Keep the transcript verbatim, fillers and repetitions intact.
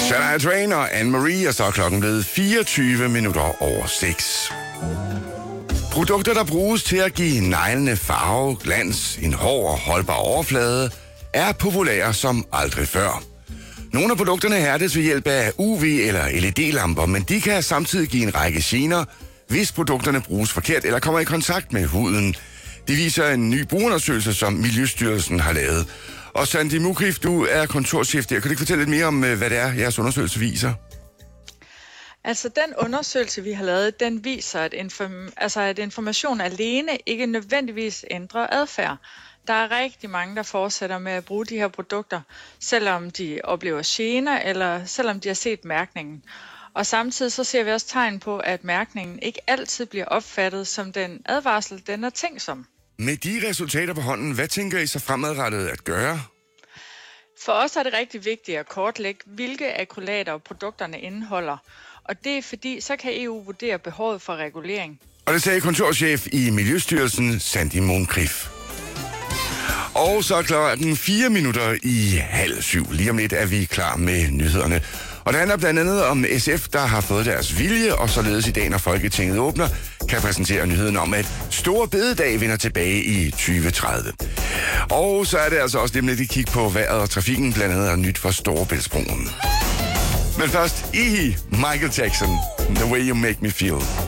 Shania Twain og Anne-Marie, og så er klokken blevet fireogtyve minutter over seks. Produkter, der bruges til at give neglene farve, glans, en hård og holdbar overflade, er populære som aldrig før. Nogle af produkterne hærdes ved hjælp af U V- eller L E D-lamper, men de kan samtidig give en række gener, hvis produkterne bruges forkert eller kommer i kontakt med huden. Det viser en ny brugerundersøgelse, som Miljøstyrelsen har lavet. Og Sandy Mukrif, du er kontorchef der. Kan du ikke fortælle lidt mere om, hvad det er, jeres undersøgelse viser? Altså, den undersøgelse, vi har lavet, den viser, at, inform- altså, at information alene ikke nødvendigvis ændrer adfærd. Der er rigtig mange, der fortsætter med at bruge de her produkter, selvom de oplever gener, eller selvom de har set mærkningen. Og samtidig så ser vi også tegn på, at mærkningen ikke altid bliver opfattet som den advarsel, den er tænkt som. Med de resultater på hånden, hvad tænker I så fremadrettet at gøre? For os er det rigtig vigtigt at kortlægge, hvilke akrylater produkterne indeholder. Og det er fordi, så kan E U vurdere behovet for regulering. Og det sagde kontorchef i Miljøstyrelsen, Sandy Mukrif. Og så er klokken fire minutter i halv syv. Lige om lidt er vi klar med nyhederne. Og det handler blandt andet om S F, der har fået deres vilje, og således i dag, når Folketinget åbner, kan præsentere nyheden om, at Store Bededag vender tilbage i tyve tredive. Og så er det altså også lidt et kig på vejret og trafikken, blandt andet er nyt for Storebæltsbroen. Men først, Ihi, Michael Jackson, The Way You Make Me Feel.